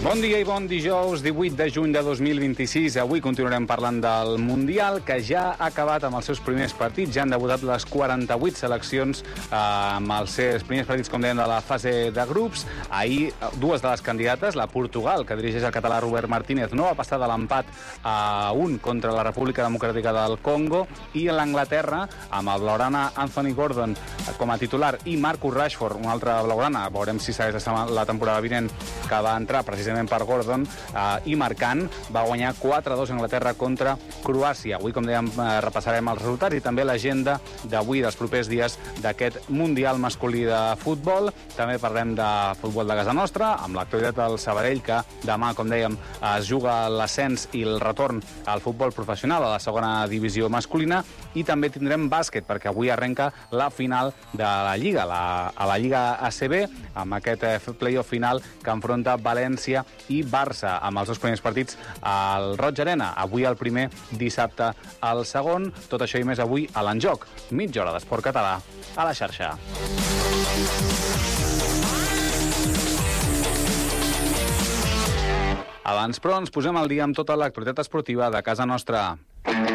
Bon dia i bon dijous, 18 de juny de 2026. Avui continuarem parlant del Mundial, que ja ha acabat amb els seus primers partits. Ja han debutat les 48 seleccions amb els seus primers partits, com dèiem, de la fase de grups. Ahir, dues de les candidates, la Portugal, que dirigeix el català Robert Martínez, no va passar de l'empat a 1 contra la República Democràtica del Congo, i l'Anglaterra, amb el blaugrana Anthony Gordon com a titular i Marcus Rashford, un altre blaugrana, veurem si segueix la temporada vinent, que va entrar precisament per Gordon, i marcant, va guanyar 4-2 Anglaterra contra Croàcia. Avui, com dèiem, repassarem els resultats i també l'agenda d'avui, dels propers dies d'aquest Mundial masculí de futbol. També parlem de futbol de casa nostra, amb l'actualitat del Sabadell, que demà, com dèiem, es juga l'ascens i el retorn al futbol professional, a la segona divisió masculina, i també tindrem bàsquet, perquè avui arrenca la final de la Lliga, a la Lliga ACB, amb aquest playoff final que enfronta València i Barça, amb els dos primers partits al Roig Arena. Avui el primer, dissabte el segon. Tot això i més avui a l'Enjoc. Mitja hora d'esport català a la xarxa. Abans, però, ens posem al dia amb tota l'actualitat esportiva de casa nostra.